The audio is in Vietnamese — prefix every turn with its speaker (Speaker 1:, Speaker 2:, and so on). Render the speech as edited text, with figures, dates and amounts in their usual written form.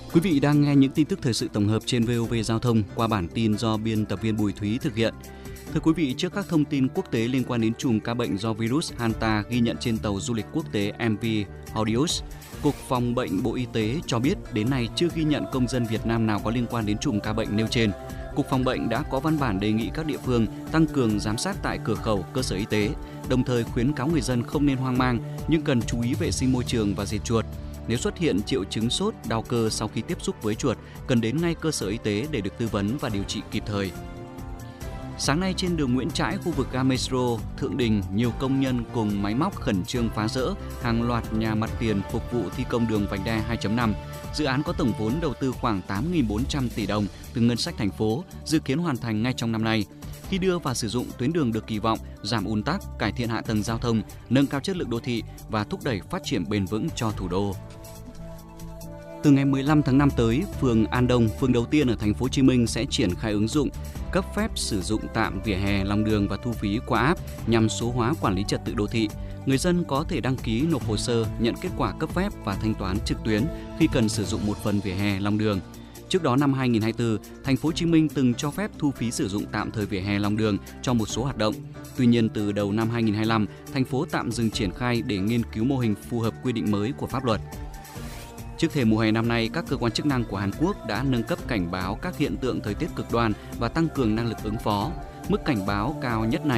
Speaker 1: Quý vị đang nghe những tin tức thời sự tổng hợp trên VOV Giao thông qua bản tin do biên tập viên Bùi Thúy thực hiện. Thưa quý vị, trước các thông tin quốc tế liên quan đến chùm ca bệnh do virus Hanta ghi nhận trên tàu du lịch quốc tế MV Hordius, Cục Phòng bệnh Bộ Y tế cho biết đến nay chưa ghi nhận công dân Việt Nam nào có liên quan đến chùm ca bệnh nêu trên. Cục Phòng bệnh đã có văn bản đề nghị các địa phương tăng cường giám sát tại cửa khẩu, cơ sở y tế, đồng thời khuyến cáo người dân không nên hoang mang nhưng cần chú ý vệ sinh môi trường và diệt chuột. Nếu xuất hiện triệu chứng sốt, đau cơ sau khi tiếp xúc với chuột, cần đến ngay cơ sở y tế để được tư vấn và điều trị kịp thời. Sáng nay trên đường Nguyễn Trãi, khu vực ga Metro Thượng Đình, nhiều công nhân cùng máy móc khẩn trương phá rỡ hàng loạt nhà mặt tiền phục vụ thi công đường vành đai 2.5. Dự án có tổng vốn đầu tư khoảng 8.400 tỷ đồng từ ngân sách thành phố, dự kiến hoàn thành ngay trong năm nay. Khi đưa vào sử dụng, tuyến đường được kỳ vọng giảm ùn tắc, cải thiện hạ tầng giao thông, nâng cao chất lượng đô thị và thúc đẩy phát triển bền vững cho thủ đô. Từ ngày 15 tháng 5 tới, phường An Đông, phường đầu tiên ở thành phố Hồ Chí Minh sẽ triển khai ứng dụng cấp phép sử dụng tạm vỉa hè, lòng đường và thu phí qua app nhằm số hóa quản lý trật tự đô thị. Người dân có thể đăng ký nộp hồ sơ, nhận kết quả cấp phép và thanh toán trực tuyến khi cần sử dụng một phần vỉa hè, lòng đường. Trước đó năm 2024, thành phố Hồ Chí Minh từng cho phép thu phí sử dụng tạm thời vỉa hè, lòng đường cho một số hoạt động. Tuy nhiên, từ đầu năm 2025, thành phố tạm dừng triển khai để nghiên cứu mô hình phù hợp quy định mới của pháp luật. Trước thềm mùa hè năm nay, các cơ quan chức năng của Hàn Quốc đã nâng cấp cảnh báo các hiện tượng thời tiết cực đoan và tăng cường năng lực ứng phó. Mức cảnh báo cao nhất này